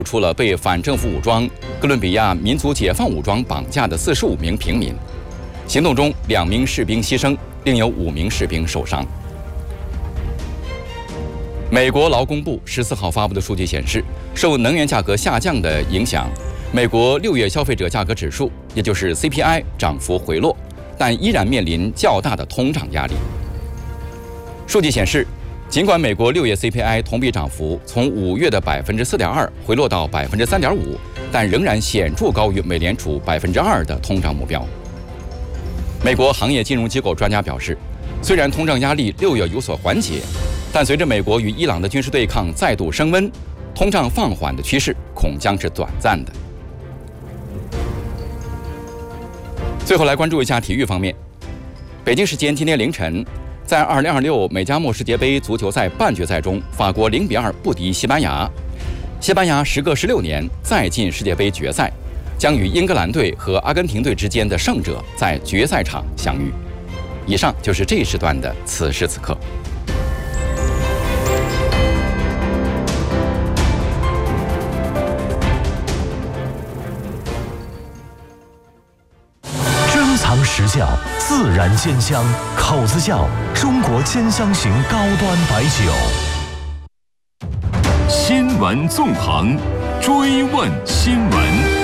出了被反政府武装哥伦比亚民族解放武装绑架的45名平民。行动中，2名士兵牺牲，另有5名士兵受伤。美国劳工部14号发布的数据显示，受能源价格下降的影响，美国6月消费者价格指数，也就是 CPI 涨幅回落，但依然面临较大的通胀压力。数据显示，尽管美国6月 CPI 同比涨幅从5月的4.2%回落到3.5%，但仍然显著高于美联储2%的通胀目标。美国行业金融机构专家表示，虽然通胀压力6月有所缓解，但随着美国与伊朗的军事对抗再度升温，通胀放缓的趋势恐将是短暂的。最后来关注一下体育方面，北京时间今天凌晨，在2026美加墨世界杯足球赛半决赛中，法国0-2不敌西班牙。西班牙时隔16年再进世界杯决赛，将与英格兰队和阿根廷队之间的胜者在决赛场相遇。以上就是这一时段的此时此刻。 珍藏实窖，自然煎香，口子窖，中国煎香型高端白酒。 新闻纵横，追问新闻。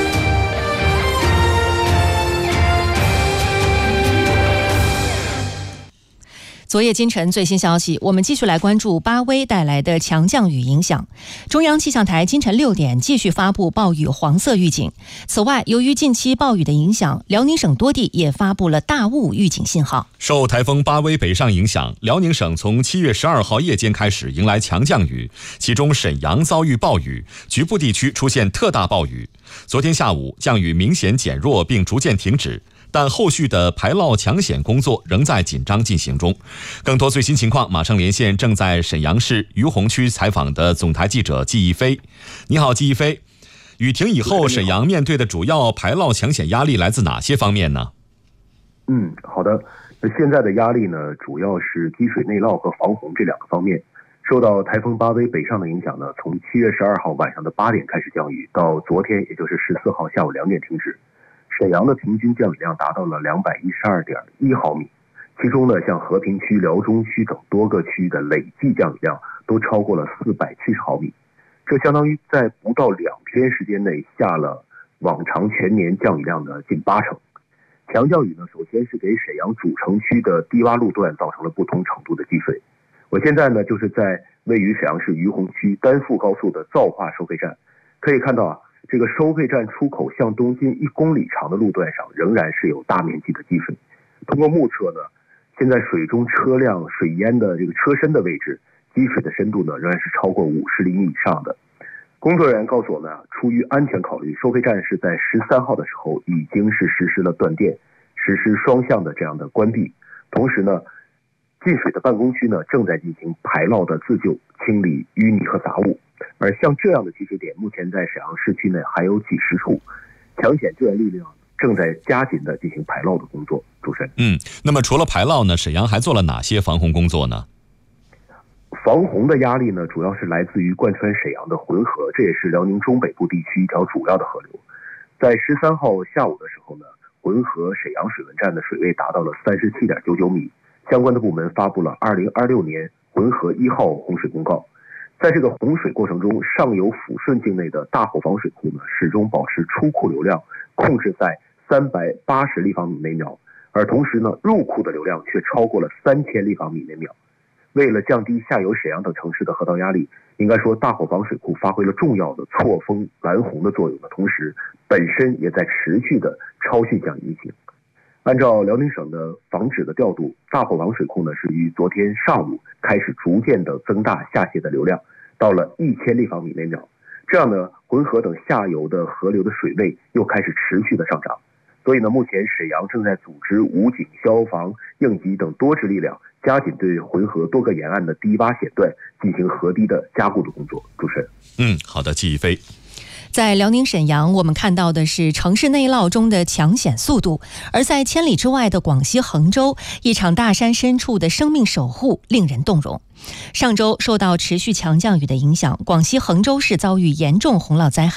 昨夜今晨最新消息，我们继续来关注巴威带来的强降雨影响。中央气象台今晨6点继续发布暴雨黄色预警。此外，由于近期暴雨的影响，辽宁省多地也发布了大雾预警信号。 受台风巴威北上影响，辽宁省从7月12号夜间开始迎来强降雨，其中沈阳遭遇暴雨，局部地区出现特大暴雨。昨天下午降雨明显减弱并逐渐停止，但后续的排涝抢险工作仍在紧张进行中。更多最新情况，马上连线正在沈阳市于洪区采访的总台记者季一飞。你好，季一飞。雨停以后，沈阳面对的主要排涝抢险压力来自哪些方面呢？ 好的。现在的压力呢，主要是积水内涝和防洪这2个方面。受到台风巴威北上的影响呢，从7月12号晚上的8点开始降雨，到昨天也就是14号下午2点停止。沈阳的平均降雨量达到了212.1毫米，其中呢，像和平区、辽中区等多个区的累计降雨量都超过了470毫米，这相当于在不到2天时间内下了往常全年降雨量的近80%。强降雨呢，首先是给沈阳主城区的低洼路段造成了不同程度的积水。我现在呢，就是在位于沈阳市于洪区丹阜高速的造化收费站，可以看到这个收费站出口向东近1公里长的路段上仍然是有大面积的积水。通过目测呢，现在水中车辆水淹的这个车身的位置，积水的深度呢仍然是超过50厘米以上的。工作人员告诉我们出于安全考虑，收费站是在13号的时候已经是实施了断电，实施双向的这样的关闭。同时呢，进水的办公区呢正在进行排涝的自救，清理淤泥和杂物。而像这样的积水点，目前在沈阳市区内还有几十处，抢险救援力量正在加紧的进行排涝的工作。主持人， 那么除了排涝呢，沈阳还做了哪些防洪工作呢？ 防洪的压力呢，主要是来自于贯穿沈阳的浑河，这也是辽宁中北部地区一条主要的河流。在13号下午的时候呢，浑河沈阳水文站的水位达到了37.99米，相关的部门发布了2026年浑河1号洪水公告。在这个洪水过程中，上游抚顺境内的大后方水库呢，始终保持出库流量控制在380立方米每秒，而同时呢，入库的流量却超过了3000立方米每秒。为了降低下游沈阳等城市的河道压力，应该说大后方水库发挥了重要的错峰拦洪的作用的同时，本身也在持续的超汛降雨情。按照辽宁省的防止的调度，大后方水库呢是于昨天上午开始逐渐的增大下泄的流量，到了1000立方米每秒。这样呢，浑河等下游的河流的水位又开始持续的上涨。所以呢，目前沈阳正在组织武警、消防、应急等多支力量，加紧对浑河多个沿岸的低洼险段进行河堤的加固的工作。主持人， 好的，季一飞。 在辽宁沈阳，我们看到的是城市内涝中的抢险速度；而在千里之外的广西衡州，一场大山深处的生命守护令人动容。上周受到持续强降雨的影响，广西衡州市遭遇严重洪涝灾害。